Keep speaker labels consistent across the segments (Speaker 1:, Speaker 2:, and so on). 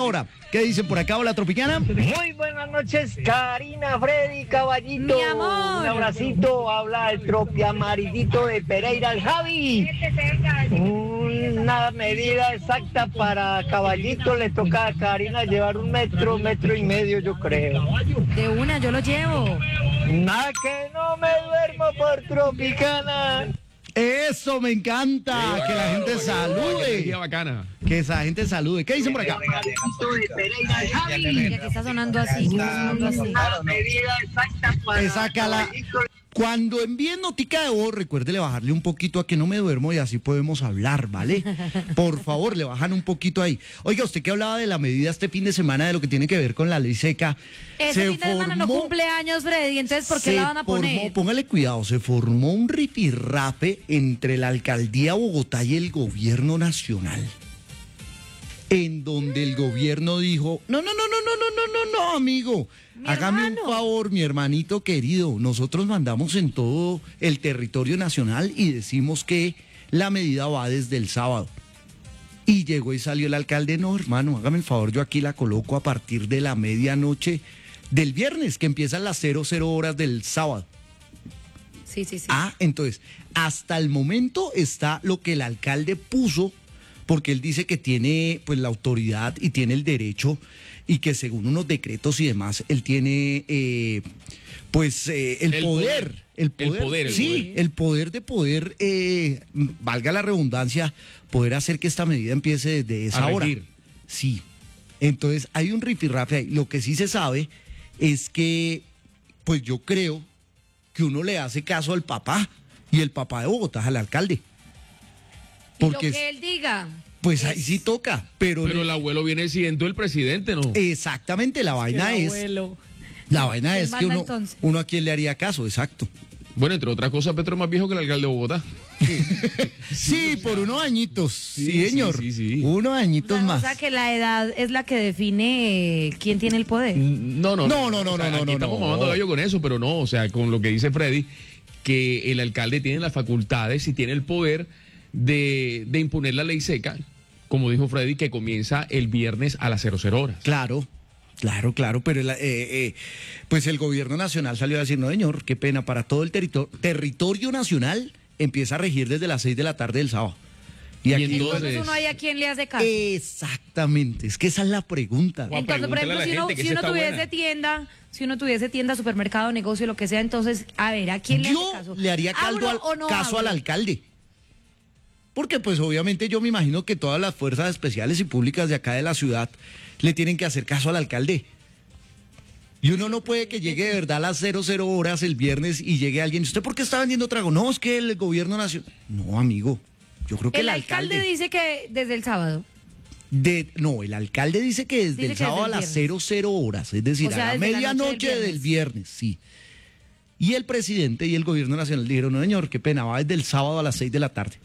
Speaker 1: hora. ¿Qué dicen por acá, hola Tropicana?
Speaker 2: Muy buenas noches, Karina, Freddy, Caballito.
Speaker 3: Mi amor.
Speaker 2: Un abracito, habla el tropi amarillito de Pereira, el Javi. Una medida exacta para Caballito, le toca a Karina llevar 1 metro, 1,5 metros, yo creo.
Speaker 3: De una, yo lo llevo.
Speaker 2: Nada que no me duermo por Tropicana.
Speaker 1: Eso, me encanta, que la gente salude.
Speaker 4: Bacana.
Speaker 1: Que esa gente salude. ¿Qué dicen por acá?
Speaker 3: Mira que está sonando así, que está sonando así.
Speaker 2: Una medida exacta para
Speaker 1: Esa cala.
Speaker 2: Caballito.
Speaker 1: Cuando envíen notica de voz, recuérdele bajarle un poquito a que no me duermo y así podemos hablar, ¿vale? Por favor, le bajan un poquito ahí. Oiga, usted que hablaba de la medida este fin de semana de lo que tiene que ver con la ley seca.
Speaker 3: Ese fin de semana no cumple años, Freddy, entonces ¿por qué la van a poner?
Speaker 1: Póngale cuidado, se formó un rifirrafe entre la alcaldía de Bogotá y el gobierno nacional. En donde el gobierno dijo, no, amigo, hágame un favor, mi hermanito querido, nosotros mandamos en todo el territorio nacional y decimos que la medida va desde el sábado. Y llegó y salió el alcalde, no, hermano, hágame el favor, yo aquí la coloco a partir de la medianoche del viernes, que empiezan las 00 horas del sábado.
Speaker 3: Sí.
Speaker 1: Entonces, hasta el momento está lo que el alcalde puso, porque él dice que tiene pues la autoridad y tiene el derecho y que según unos decretos y demás, él tiene el poder. El poder de poder, valga la redundancia, poder hacer que esta medida empiece desde esa hora. Sí. Entonces hay un rifirrafe ahí. Lo que sí se sabe es que, pues yo creo que uno le hace caso al papá y el papá de Bogotá al alcalde.
Speaker 3: Porque lo que él diga.
Speaker 1: Pues ahí sí toca, pero
Speaker 4: el abuelo viene siendo el presidente, ¿no?
Speaker 1: Exactamente, la vaina es que uno a quién le haría caso, exacto.
Speaker 4: Bueno, entre otras cosas, Petro es más viejo que el alcalde de Bogotá.
Speaker 1: Sí, por unos añitos, sí, señor.
Speaker 4: Sí.
Speaker 1: Unos añitos más.
Speaker 3: O sea que la edad es la que define quién tiene el poder.
Speaker 4: No.
Speaker 1: Aquí
Speaker 4: estamos mamando gallo con eso, pero no, o sea, con lo que dice Freddy, que el alcalde tiene las facultades y tiene el poder de imponer la ley seca, como dijo Freddy, que comienza el viernes a las 00 horas.
Speaker 1: Claro, pero pues el gobierno nacional salió a decir, no señor, qué pena, para todo el territorio nacional empieza a regir desde las 6 de la tarde del sábado. Y aquí
Speaker 3: entonces uno hay a quien le hace caso.
Speaker 1: Exactamente, es que esa es la pregunta.
Speaker 3: Entonces, por ejemplo, si uno tuviese tienda, supermercado, negocio, lo que sea, entonces, a ver, ¿a quién le hace caso?
Speaker 1: Yo le haría caso al alcalde. Porque pues obviamente yo me imagino que todas las fuerzas especiales y públicas de acá de la ciudad le tienen que hacer caso al alcalde. Y uno no puede que llegue de verdad a las 00 horas el viernes y llegue alguien, ¿usted por qué está vendiendo trago? No, es que el gobierno nacional... No, amigo, yo creo que el alcalde
Speaker 3: dice que desde el sábado.
Speaker 1: El alcalde dice que desde el sábado a las 00 horas, es decir, a la medianoche del viernes, sí. Y el presidente y el gobierno nacional dijeron, no señor, qué pena, va desde el sábado a las 6 de la tarde.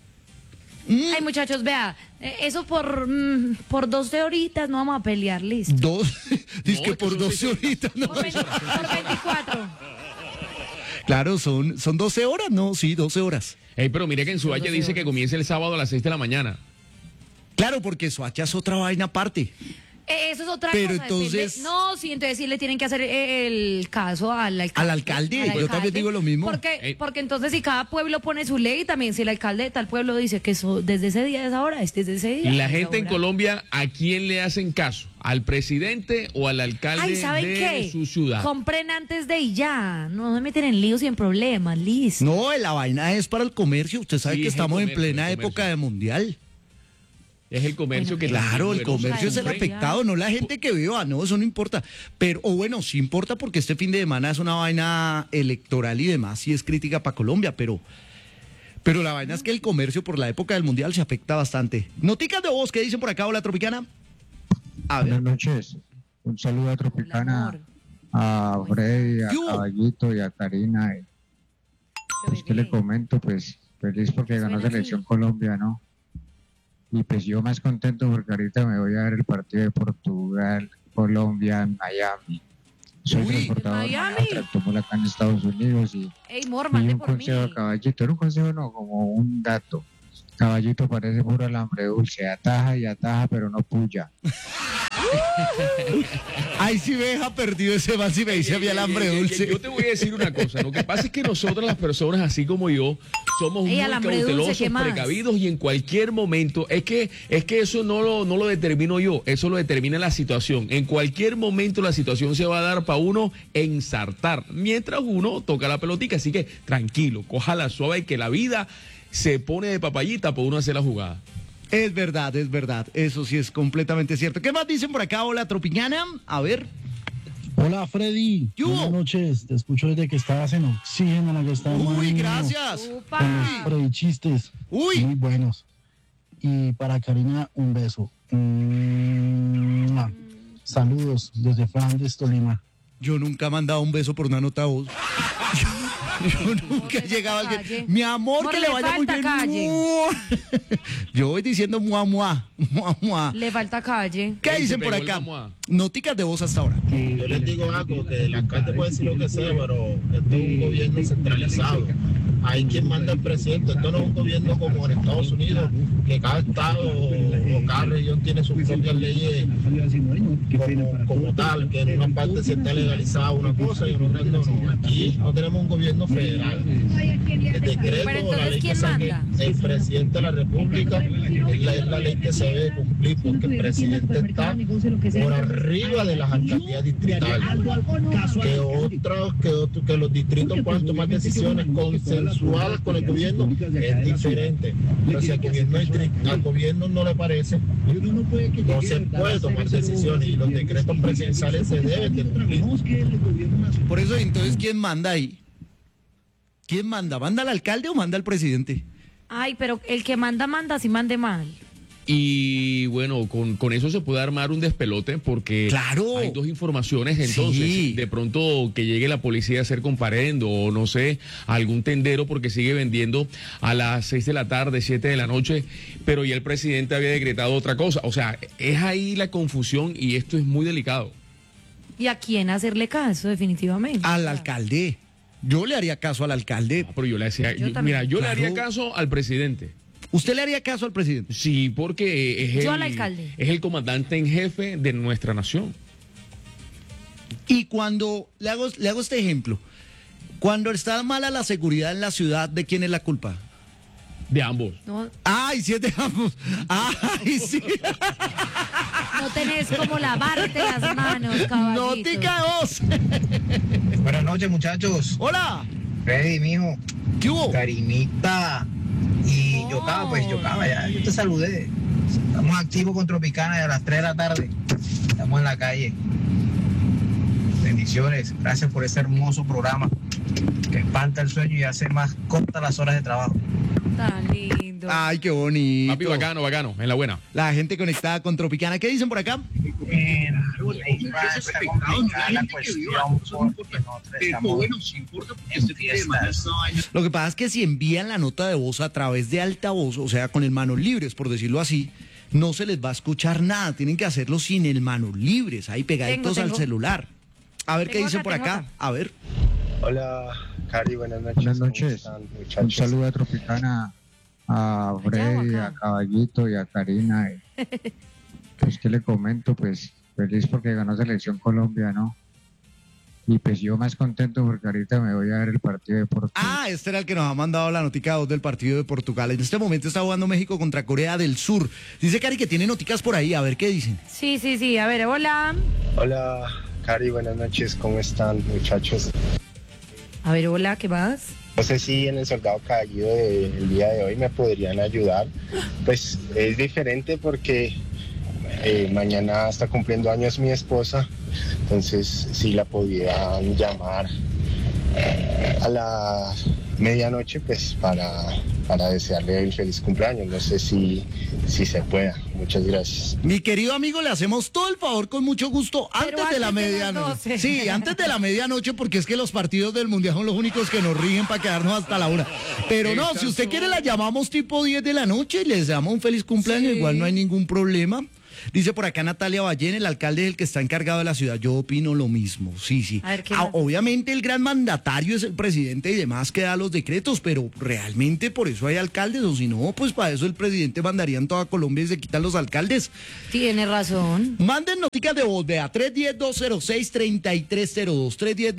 Speaker 3: Ay, muchachos, vea, eso por 12 horitas no vamos a pelear, listo.
Speaker 1: Dice que por 12 horitas no.
Speaker 3: Por 24.
Speaker 1: Claro, son 12 horas, ¿no? Sí, 12 horas.
Speaker 4: Pero mire que en Suacha dice que comienza el sábado a las 6 de la mañana.
Speaker 1: Claro, porque Soacha es otra vaina aparte.
Speaker 3: Eso es otra
Speaker 1: Pero
Speaker 3: cosa.
Speaker 1: entonces...
Speaker 3: entonces sí le tienen que hacer el caso al alcalde.
Speaker 1: Al alcalde, yo también digo lo mismo.
Speaker 3: Porque entonces si cada pueblo pone su ley, también si el alcalde de tal pueblo dice que eso desde ese día es ahora, desde ese día.
Speaker 4: La gente en Colombia, ¿a quién le hacen caso? ¿Al presidente o al alcalde de su ciudad?
Speaker 3: Compren antes de y ya. No se meten en líos y en problemas, listo.
Speaker 1: No, la vaina es para el comercio. Usted sabe que estamos en plena época de mundial.
Speaker 4: Es el comercio que...
Speaker 1: Claro, el comercio es el afectado, no la gente que viva, no, eso no importa. Pero, sí importa porque este fin de semana es una vaina electoral y demás, y es crítica para Colombia, pero la vaina es que el comercio por la época del mundial se afecta bastante. Noticas de voz, ¿qué dicen por acá, hola Tropicana?
Speaker 5: Buenas noches, un saludo a Tropicana, a Freddy, a Caballito y a Karina. Pues que le comento, pues feliz porque ganó Selección Colombia, ¿no? Y pues yo más contento porque ahorita me voy a ver el partido de Portugal, Colombia, Miami. Soy transportador de tractomula acá en Estados Unidos y un consejo a Caballito, no un consejo, no, como un dato. Caballito parece puro alambre dulce, ataja y ataja, pero no puya.
Speaker 1: Ahí sí me deja perdido ese man si me dice a mí alambre dulce.
Speaker 4: Yo te voy a decir una cosa. Lo que pasa es que nosotros, las personas así como yo, somos muy cautelosos, precavidos y en cualquier momento, es que eso no lo determino yo, eso lo determina la situación. En cualquier momento la situación se va a dar para uno ensartar, mientras uno toca la pelotica. Así que tranquilo, cójala suave, que la vida se pone de papayita para uno hacer la jugada.
Speaker 1: Es verdad, eso sí es completamente cierto. ¿Qué más dicen por acá? Hola, Tropicana, a ver.
Speaker 6: Hola, Freddy. Buenas noches. Te escucho desde que estabas en Oxígeno, la que estaba.
Speaker 1: Uy, gracias.
Speaker 6: Con los Freddy chistes.
Speaker 1: Uy.
Speaker 6: Muy buenos. Y para Karina, un beso. Saludos desde Flandes, Tolima.
Speaker 1: Yo nunca he mandado un beso por una nota de voz. Yo nunca he llegado a alguien. Mi amor, que le vaya muy bien. Yo voy diciendo mua, mua, mua, mua.
Speaker 3: Le falta calle.
Speaker 1: ¿Qué dicen por acá? Noticas de voz hasta ahora.
Speaker 7: Yo les digo algo, que el alcalde puede decir lo que sea, pero esto es un gobierno centralizado. Hay quien manda el presidente. Esto no es un gobierno como en Estados Unidos, que cada estado o cada región tiene sus propias leyes como tal, que en una parte sí está legalizada una cosa y en otra no. Aquí no tenemos un gobierno federal. El decreto, la ley que saque el presidente de la República es la ley que se debe cumplir, porque el presidente está por arriba de las alcaldías distritales. Que los distritos puedan tomar decisiones consensuadas con el gobierno es diferente. Pero si al gobierno no le parece, no se puede tomar decisiones y los decretos presidenciales se deben de cumplir.
Speaker 1: Por eso, entonces, ¿quién manda ahí? ¿Quién manda? ¿Manda al alcalde o manda al presidente?
Speaker 3: Ay, pero el que manda, si mande mal.
Speaker 4: Y bueno, con eso se puede armar un despelote porque
Speaker 1: claro,
Speaker 4: hay dos informaciones. Entonces, sí, de pronto que llegue la policía a hacer comparendo o no sé, algún tendero porque sigue vendiendo a las 6 de la tarde, 7 de la noche, pero ya el presidente había decretado otra cosa. O sea, es ahí la confusión y esto es muy delicado.
Speaker 3: ¿Y a quién hacerle caso, definitivamente?
Speaker 1: Al alcalde. Yo le haría caso al alcalde.
Speaker 4: Pero yo le decía, yo le haría caso al presidente.
Speaker 1: ¿Usted le haría caso al presidente?
Speaker 4: Sí, porque es
Speaker 3: al alcalde.
Speaker 4: Es el comandante en jefe de nuestra nación.
Speaker 1: Y cuando le hago este ejemplo, cuando está mala la seguridad en la ciudad, ¿de quién es la culpa?
Speaker 4: De ambos.
Speaker 3: No.
Speaker 1: Ay, sí es de ambos. Ay, sí.
Speaker 3: No tenés como lavarte las manos, caballito.
Speaker 1: Notica vos.
Speaker 8: Buenas noches, muchachos.
Speaker 1: Hola.
Speaker 8: Freddy, mijo.
Speaker 1: ¿Qué hubo?
Speaker 8: Karinita. Y Yocaba, ya yo te saludé. Estamos activos con Tropicana y a las 3 de la tarde. Estamos en la calle. Bendiciones. Gracias por este hermoso programa que espanta el sueño y hace más cortas las horas de trabajo.
Speaker 3: Tan lindo.
Speaker 1: Ay, qué bonito.
Speaker 4: Papi, bacano, en la buena.
Speaker 1: La gente conectada con Tropicana. ¿Qué dicen por acá? Lo que pasa es que si envían la nota de voz a través de altavoz, o sea, con el manos libres, por decirlo así, no se les va a escuchar nada. Tienen que hacerlo sin el manos libres, ahí pegaditos al celular. A ver qué dicen por acá. A ver.
Speaker 7: Hola, Cari, buenas noches.
Speaker 5: Buenas noches. Un saludo a Tropicana, a Freddy, a Caballito y a Karina. Pues, ¿qué le comento? Pues, feliz porque ganó Selección Colombia, ¿no? Y pues yo más contento porque ahorita me voy a ver el partido de Portugal.
Speaker 1: Ah, este era el que nos ha mandado la notica 2 del partido de Portugal. En este momento está jugando México contra Corea del Sur. Dice Cari que tiene noticas por ahí, a ver qué dicen.
Speaker 3: Sí, a ver, hola.
Speaker 7: Hola, Cari, buenas noches, ¿cómo están, muchachos?
Speaker 3: A ver, hola, ¿qué más?
Speaker 7: No sé si en el soldado caído del día de hoy me podrían ayudar. Pues es diferente porque mañana está cumpliendo años mi esposa, entonces si la podían llamar a la medianoche pues para desearle el feliz cumpleaños. No sé si se pueda. Muchas gracias.
Speaker 1: Mi querido amigo, le hacemos todo el favor con mucho gusto antes de la medianoche. Sí, antes de la medianoche, porque es que los partidos del Mundial son los únicos que nos rigen para quedarnos hasta la 1. Pero no, si usted quiere la llamamos tipo 10 de la noche y le deseamos un feliz cumpleaños, igual no hay ningún problema. Dice por acá Natalia Ballén, el alcalde es el que está encargado de la ciudad. Yo opino lo mismo, sí.
Speaker 3: A ver, ¿qué más?
Speaker 1: Obviamente el gran mandatario es el presidente y demás que da los decretos, pero realmente por eso hay alcaldes, o si no, pues para eso el presidente mandaría en toda Colombia y se quitan los alcaldes.
Speaker 3: Tiene razón.
Speaker 1: Manden noticas de voz, vea, 310-206-3302,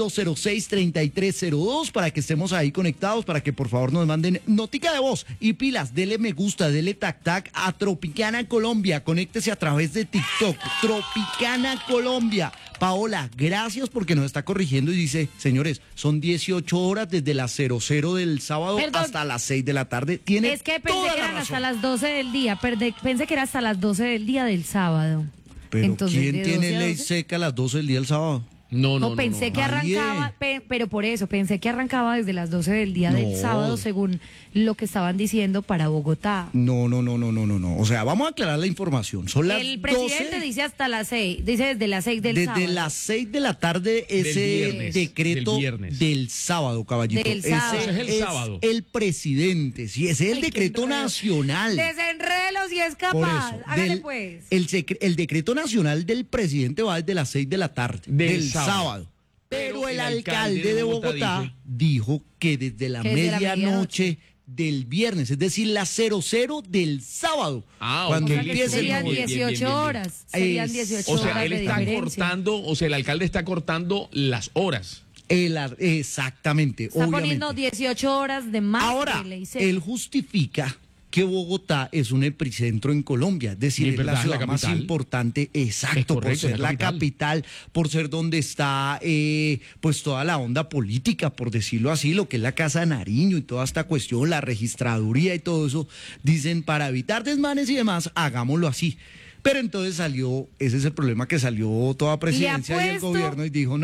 Speaker 1: 310-206-3302, para que estemos ahí conectados, para que por favor nos manden notica de voz y pilas, dele me gusta, dele tac a Tropicana Colombia, conéctese a través de TikTok, Tropicana Colombia. Paola, gracias porque nos está corrigiendo y dice, señores, son 18 horas desde las 00 del sábado hasta las 6 de la tarde. Tiene
Speaker 3: Es que pensé
Speaker 1: toda
Speaker 3: que
Speaker 1: la
Speaker 3: eran
Speaker 1: razón.
Speaker 3: hasta las 12 del día, pensé que era hasta las 12 del día del sábado.
Speaker 1: Pero
Speaker 3: Entonces,
Speaker 1: ¿quién
Speaker 3: de
Speaker 1: tiene
Speaker 3: 12 a
Speaker 1: ley
Speaker 3: 12?
Speaker 1: seca a las 12 del día del sábado?
Speaker 3: No, pensé que
Speaker 1: nadie.
Speaker 3: arrancaba, pero por eso, pensé que arrancaba desde las 12 del día del
Speaker 1: No.
Speaker 3: sábado, según lo que estaban diciendo para Bogotá.
Speaker 1: No. O sea, vamos a aclarar la información. Son las
Speaker 3: El presidente
Speaker 1: 12,
Speaker 3: dice hasta las 6, dice desde las 6 del
Speaker 1: desde
Speaker 3: sábado.
Speaker 1: las 6 de la tarde ese
Speaker 4: viernes,
Speaker 1: decreto
Speaker 4: del viernes.
Speaker 1: del sábado, caballito.
Speaker 3: Del sábado.
Speaker 1: Ese
Speaker 4: Ese es el sábado.
Speaker 1: el presidente, sí, ese es el
Speaker 3: Ay, qué
Speaker 1: decreto
Speaker 3: enredo.
Speaker 1: nacional.
Speaker 3: Desenrédelo si es
Speaker 1: Por
Speaker 3: capaz.
Speaker 1: eso,
Speaker 3: Hágale
Speaker 1: del-
Speaker 3: pues.
Speaker 1: el decreto nacional del presidente va desde las 6 de la tarde,
Speaker 4: Del
Speaker 1: del
Speaker 4: sábado.
Speaker 1: sábado. Pero el alcalde de Bogotá
Speaker 4: dice-
Speaker 1: dijo que desde la
Speaker 3: Que desde la
Speaker 1: medianoche del viernes, es decir, las 00 del sábado,
Speaker 4: Ah,
Speaker 1: cuando
Speaker 3: O
Speaker 4: ok.
Speaker 3: sea que
Speaker 1: empiece el
Speaker 3: serían
Speaker 4: Bien, bien,
Speaker 3: 18
Speaker 4: bien, bien.
Speaker 3: horas. Serían
Speaker 1: Es-
Speaker 3: 18
Speaker 4: O
Speaker 3: horas
Speaker 4: sea, él
Speaker 3: de
Speaker 4: está
Speaker 3: diferencia.
Speaker 4: cortando, o sea, el alcalde está cortando las horas.
Speaker 1: Exactamente,
Speaker 3: Está
Speaker 1: obviamente.
Speaker 3: poniendo 18 horas de más
Speaker 1: Ahora,
Speaker 3: de ley seca.
Speaker 1: él justifica que Bogotá es un epicentro en Colombia, es decir,
Speaker 4: Y es
Speaker 1: es la
Speaker 4: verdad,
Speaker 1: ciudad
Speaker 4: la
Speaker 1: más
Speaker 4: capital.
Speaker 1: importante, exacto,
Speaker 4: Es correcto,
Speaker 1: por ser
Speaker 4: es
Speaker 1: la
Speaker 4: la
Speaker 1: capital, por ser donde está pues toda la onda política, por decirlo así, lo que es la Casa de Nariño y toda esta cuestión, la registraduría y todo eso, dicen para evitar desmanes y demás, hagámoslo así. Pero entonces salió, ese es el problema, que salió toda presidencia y el
Speaker 3: apuesto,
Speaker 1: gobierno y dijo, no,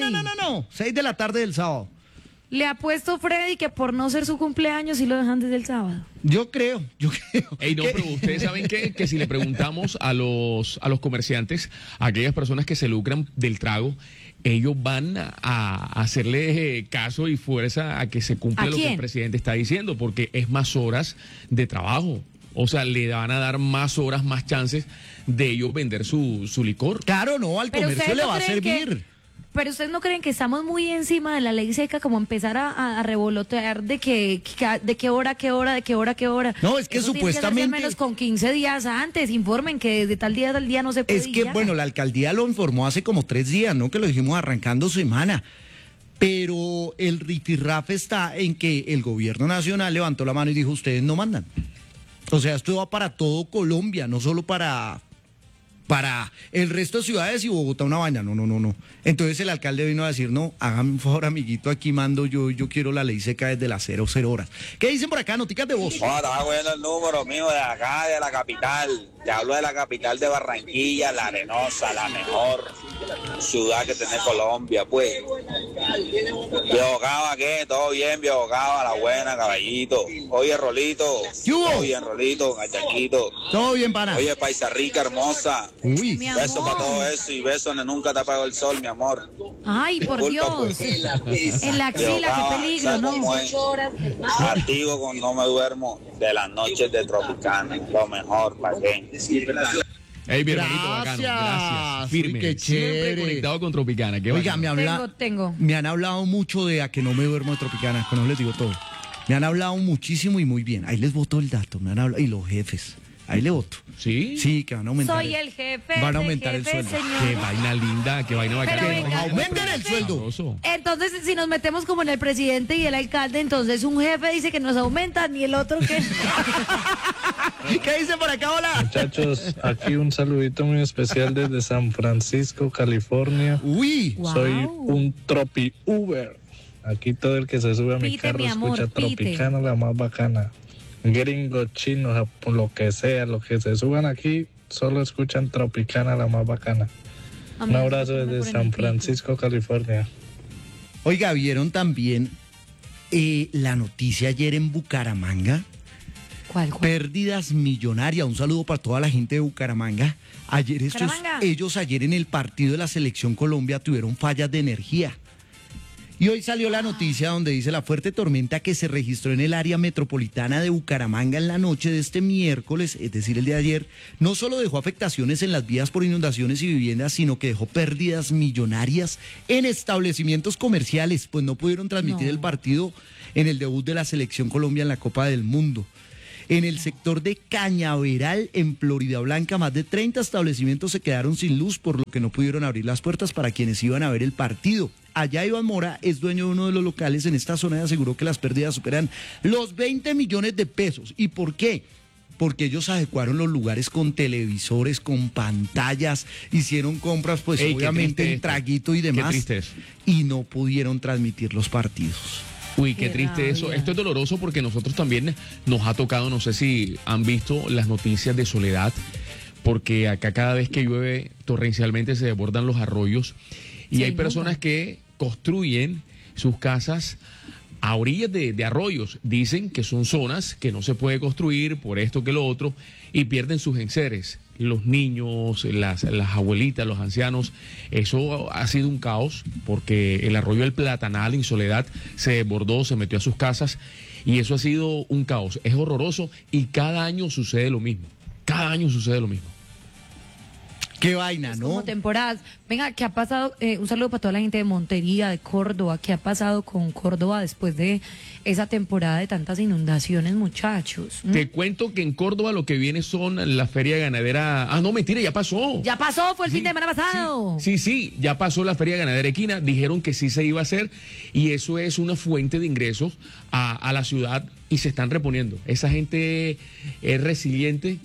Speaker 1: 6 de la tarde del sábado.
Speaker 3: Le ha puesto Freddy que por no ser su cumpleaños sí lo dejan desde el sábado.
Speaker 1: Yo creo.
Speaker 4: Ey, no,
Speaker 1: que-
Speaker 4: pero ustedes saben que si le preguntamos a los comerciantes, a aquellas personas que se lucran del trago, ellos van a hacerle caso y fuerza a que se cumpla
Speaker 3: ¿A
Speaker 4: lo que
Speaker 3: quién?
Speaker 4: el presidente está diciendo, porque es más horas de trabajo. O sea, le van a dar más horas, más chances de ellos vender su licor.
Speaker 1: Claro, no, al
Speaker 3: Pero
Speaker 1: comercio
Speaker 3: ustedes
Speaker 1: le
Speaker 3: no
Speaker 1: va a
Speaker 3: creen
Speaker 1: servir.
Speaker 3: Pero ustedes no creen que estamos muy encima de la ley seca, como empezar a revolotear de qué hora.
Speaker 1: No, es que
Speaker 3: Eso tiene hacerse
Speaker 1: supuestamente-
Speaker 3: al menos con 15 días antes, informen que desde tal día a tal día no se puede.
Speaker 1: Es
Speaker 3: y
Speaker 1: que,
Speaker 3: ya.
Speaker 1: bueno, la alcaldía lo informó hace como 3 días, ¿no? Que lo dijimos arrancando semana. Pero el rifirrafe está en que el gobierno nacional levantó la mano y dijo, ustedes no mandan. O sea, esto va para todo Colombia, no solo para el resto de ciudades y Bogotá una vaina. No. Entonces el alcalde vino a decir, no, hágame un favor, amiguito, aquí mando yo quiero la ley seca desde las 00 horas. ¿Qué dicen por acá? Noticas de voz.
Speaker 9: Estaba cogiendo el número mío de acá, de la capital. Te hablo de la capital de Barranquilla, la arenosa, la mejor ciudad que tiene Colombia, pues. Viejo Cava, ¿qué? ¿Todo bien, viejo Cava? La buena, caballito. Oye, Rolito.
Speaker 1: ¿Qué hubo?
Speaker 9: Todo bien, Rolito, Gachaquito.
Speaker 1: Todo bien, pana.
Speaker 9: Oye, paisa rica, hermosa.
Speaker 1: Uy.
Speaker 3: Mi
Speaker 9: Besos
Speaker 3: amor.
Speaker 9: para todo eso y besos donde nunca te apagó el sol, mi amor.
Speaker 3: Ay, por
Speaker 9: Disculpa,
Speaker 3: Dios.
Speaker 9: pues.
Speaker 3: En la axila,
Speaker 9: Cava,
Speaker 3: qué peligro,
Speaker 9: ¿sabes
Speaker 3: ¿no?
Speaker 9: cómo es? Activo cuando no me duermo de las noches de Tropicana. Lo mejor, ¿para qué?
Speaker 4: Ey, mi hermanito, bacano, gracias. Firme.
Speaker 1: Uy, qué
Speaker 4: Siempre
Speaker 1: chévere.
Speaker 4: conectado con Tropicana. Qué
Speaker 1: Oiga,
Speaker 4: bacano.
Speaker 3: Tengo.
Speaker 1: me han hablado mucho de a que no me duermo de Tropicana, con eso les digo todo. Me han hablado muchísimo y muy bien. Ahí les voto el dato, me han hablado, y los jefes. Ahí le voto.
Speaker 4: ¿Sí?
Speaker 1: Sí, que van a aumentar.
Speaker 3: Soy el jefe.
Speaker 1: Van a
Speaker 3: del
Speaker 1: aumentar el
Speaker 3: jefe,
Speaker 1: sueldo.
Speaker 3: señor.
Speaker 4: Qué vaina linda, qué vaina bacana.
Speaker 3: Pero venga,
Speaker 1: aumenten el sueldo.
Speaker 4: Sabroso.
Speaker 3: Entonces, si nos metemos como en el presidente y el alcalde, entonces un jefe dice que nos aumentan y el otro que...
Speaker 1: ¿Qué dice por acá? Hola.
Speaker 10: Muchachos, aquí un saludito muy especial desde San Francisco, California.
Speaker 1: Uy.
Speaker 3: Wow.
Speaker 10: Soy un tropi Uber. Aquí todo el que se sube a mi
Speaker 3: Pite,
Speaker 10: carro
Speaker 3: mi amor,
Speaker 10: escucha
Speaker 3: pite.
Speaker 10: Tropicana, la más bacana. Gringos, chinos, lo que sea, los que se suban aquí, solo escuchan Tropicana, la más bacana. Un abrazo desde San Francisco, California.
Speaker 1: Oiga, ¿vieron también la noticia ayer en Bucaramanga?
Speaker 3: ¿Cuál?
Speaker 1: Pérdidas millonarias. Un saludo para toda la gente de Bucaramanga.
Speaker 3: Bucaramanga.
Speaker 1: Ellos ayer en el partido de la Selección Colombia tuvieron fallas de energía. Y hoy salió la noticia donde dice la fuerte tormenta que se registró en el área metropolitana de Bucaramanga en la noche de este miércoles, es decir, el de ayer, no solo dejó afectaciones en las vías por inundaciones y viviendas, sino que dejó pérdidas millonarias en establecimientos comerciales, pues no pudieron transmitir el partido en el debut de la Selección Colombia en la Copa del Mundo. En el sector de Cañaveral, en Florida Blanca, más de 30 establecimientos se quedaron sin luz, por lo que no pudieron abrir las puertas para quienes iban a ver el partido. Allá Iván Mora es dueño de uno de los locales en esta zona y aseguró que las pérdidas superan los 20 millones de pesos. ¿Y por qué? Porque ellos adecuaron los lugares con televisores, con pantallas, hicieron compras, pues obviamente en traguito y demás.
Speaker 4: Qué triste eso.
Speaker 1: Y no pudieron transmitir los partidos.
Speaker 4: Uy, qué triste eso. Esto es doloroso porque nosotros también nos ha tocado, no sé si han visto las noticias de Soledad, porque acá cada vez que llueve torrencialmente se desbordan los arroyos y hay personas que construyen sus casas a orillas de arroyos. Dicen que son zonas que no se puede construir por esto que lo otro y pierden sus enseres. Los niños, las abuelitas, los ancianos, eso ha sido un caos porque el arroyo del Platanal en Soledad se desbordó, se metió a sus casas y eso ha sido un caos. Es horroroso y cada año sucede lo mismo. Cada año sucede lo mismo.
Speaker 1: Qué vaina, ¿no?
Speaker 3: Como temporadas. Venga, ¿qué ha pasado? Un saludo para toda la gente de Montería, de Córdoba. ¿Qué ha pasado con Córdoba después de esa temporada de tantas inundaciones, muchachos?
Speaker 4: Te cuento que en Córdoba lo que viene son la feria ganadera. Ah, no, mentira, ya pasó.
Speaker 3: Ya pasó, fue el fin de semana pasado.
Speaker 4: Sí, ya pasó la feria ganadera equina. Dijeron que sí se iba a hacer y eso es una fuente de ingresos a la ciudad y se están reponiendo. Esa gente es resiliente.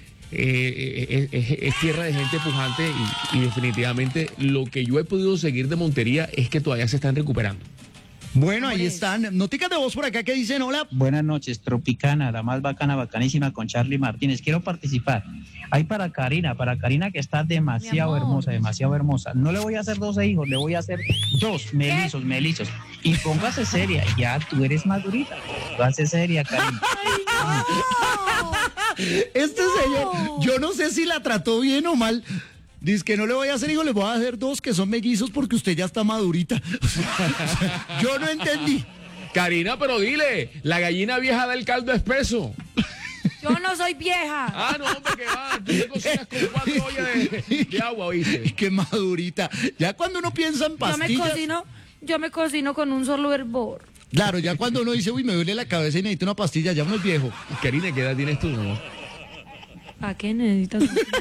Speaker 4: Es tierra de gente pujante y definitivamente lo que yo he podido seguir de Montería es que todavía se están recuperando.
Speaker 1: Bueno, ahí están. Noticas de voz por acá que dicen hola.
Speaker 11: Buenas noches, Tropicana, la más bacana, bacanísima con Charlie Martínez. Quiero participar. Hay para Karina que está demasiado hermosa. No le voy a hacer 12 hijos, le voy a hacer 2 melizos. Y póngase seria, ya tú eres madurita. Póngase seria, Karina.
Speaker 3: ¡Ay, no!
Speaker 1: Este señor, yo no sé si la trató bien o mal. Dice que no le voy a hacer hijos, le voy a hacer 2 que son mellizos porque usted ya está madurita. Yo no entendí.
Speaker 4: Karina, pero dile, la gallina vieja da el caldo espeso.
Speaker 3: Yo no soy vieja.
Speaker 4: Ah, no, hombre, que va. Tú te cocinas con 4 ollas de agua, ¿oíste?
Speaker 1: Qué madurita. Ya cuando uno piensa en pastillas...
Speaker 3: Yo me cocino con un solo hervor.
Speaker 1: Claro, ya cuando uno dice, uy, me duele la cabeza y necesito una pastilla, ya uno es viejo.
Speaker 4: Karina, ¿qué edad tienes tú, no?
Speaker 3: ¿Para qué necesitas?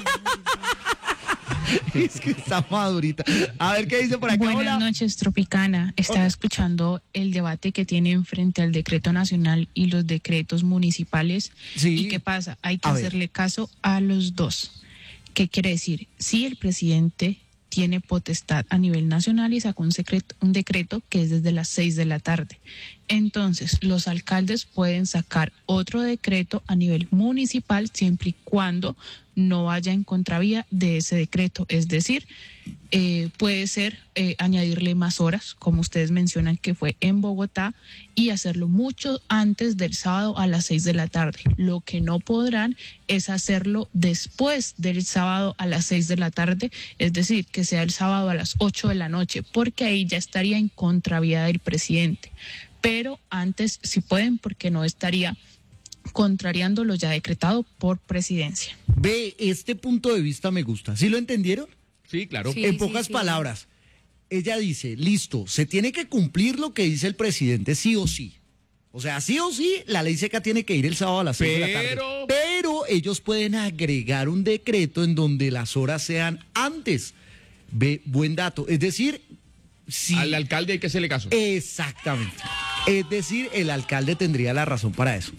Speaker 1: Es que está madurita. A ver qué dice por acá.
Speaker 12: Buenas noches, Tropicana. Estaba escuchando el debate que tienen frente al decreto nacional y los decretos municipales.
Speaker 1: Sí.
Speaker 12: ¿Y qué pasa? Hay que hacerle caso a los dos. ¿Qué quiere decir? Si el presidente tiene potestad a nivel nacional y sacó un decreto que es desde las 6 de la tarde. Entonces, los alcaldes pueden sacar otro decreto a nivel municipal siempre y cuando no vaya en contravía de ese decreto. Es decir, puede ser añadirle más horas, como ustedes mencionan que fue en Bogotá, y hacerlo mucho antes del sábado a las 6 de la tarde. Lo que no podrán es hacerlo después del sábado a las 6 de la tarde, es decir, que sea el sábado a las 8 de la noche, porque ahí ya estaría en contravía del presidente. Pero antes sí pueden, porque no estaría contrariando lo ya decretado por presidencia.
Speaker 1: Ve, este punto de vista me gusta. ¿Sí lo entendieron?
Speaker 4: Sí, claro.
Speaker 1: Sí, en pocas palabras, ella dice, listo, se tiene que cumplir lo que dice el presidente sí o sí. O sea, sí o sí, la ley seca tiene que ir el sábado a las 6 de la tarde. Pero ellos pueden agregar un decreto en donde las horas sean antes. Ve, buen dato. Es decir, si...
Speaker 4: Al alcalde hay que hacerle caso.
Speaker 1: Exactamente. Es decir, el alcalde tendría la razón para eso.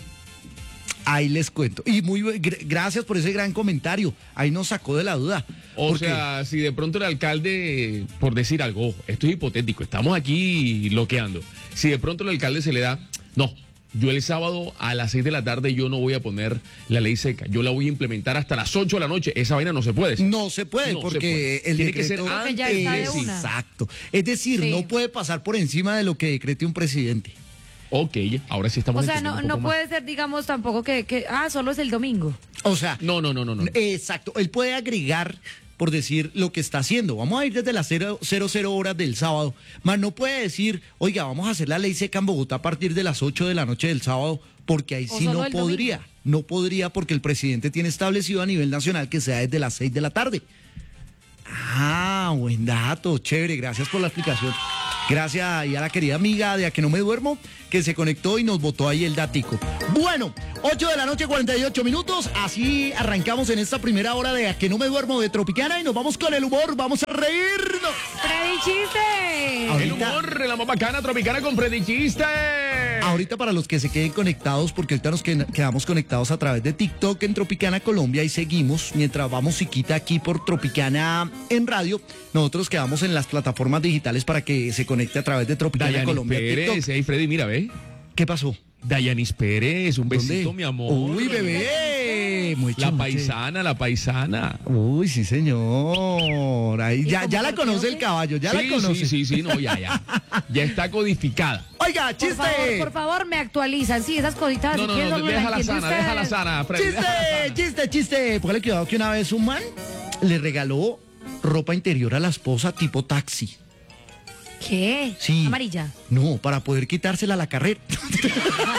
Speaker 1: Ahí les cuento. Y gracias por ese gran comentario. Ahí nos sacó de la duda.
Speaker 4: O sea, si de pronto el alcalde, por decir algo, ojo, esto es hipotético, estamos aquí bloqueando. Si de pronto el alcalde se le da, no, yo el sábado a las 6 de la tarde yo no voy a poner la ley seca, yo la voy a implementar hasta las 8 de la noche. Esa vaina no se puede.
Speaker 1: No se puede, no porque se puede. El
Speaker 4: tiene
Speaker 1: decreto
Speaker 4: que ser antes.
Speaker 3: Ya está de una.
Speaker 1: Exacto. Es decir, no puede pasar por encima de lo que decrete un presidente.
Speaker 4: Ok, ahora sí estamos.
Speaker 3: O sea, no puede ser, digamos, tampoco que solo es el domingo.
Speaker 1: O sea,
Speaker 4: no.
Speaker 1: Exacto. Él puede agregar por decir lo que está haciendo. Vamos a ir desde las 00 horas del sábado. Más no puede decir, oiga, vamos a hacer la ley seca en Bogotá a partir de las 8 de la noche del sábado, porque ahí sí no podría. No podría porque el presidente tiene establecido a nivel nacional que sea desde las 6 de la tarde. Ah, buen dato, chévere, gracias por la explicación. Gracias ahí a la querida amiga de A Que No Me Duermo, que se conectó y nos botó ahí el datico. Bueno, 8 de la noche, 48 minutos. Así arrancamos en esta primera hora de A Que No Me Duermo de Tropicana y nos vamos con el humor. Vamos a reírnos.
Speaker 3: ¡Freddy Chiste!
Speaker 4: El humor, la más bacana Tropicana con Freddy Chiste.
Speaker 1: Ahorita para los que se queden conectados, porque ahorita nos quedamos conectados a través de TikTok en Tropicana Colombia y seguimos mientras va musiquita aquí por Tropicana en radio. Nosotros quedamos en las plataformas digitales para que se conecte a través de Tropicana
Speaker 4: Dayanis
Speaker 1: Colombia.
Speaker 4: Pérez,
Speaker 1: TikTok.
Speaker 4: ahí Freddy, mira, ve.
Speaker 1: ¿Qué pasó?
Speaker 4: Dayanis Pérez, un besito, mi amor.
Speaker 1: Uy, bebé.
Speaker 4: La paisana.
Speaker 1: Uy, sí, señor. Ahí ya la conoce el caballo, ya la conoce.
Speaker 4: Sí, no, ya. Ya está codificada.
Speaker 1: Oiga, chiste.
Speaker 3: Por favor, me actualizan. Sí, esas cositas.
Speaker 4: No, déjala sana, Freddy.
Speaker 1: Chiste. Póngale cuidado que una vez un man le regaló ropa interior a la esposa tipo taxi.
Speaker 3: ¿Qué?
Speaker 1: Sí.
Speaker 3: Amarilla.
Speaker 1: No, para poder quitársela a la carrera.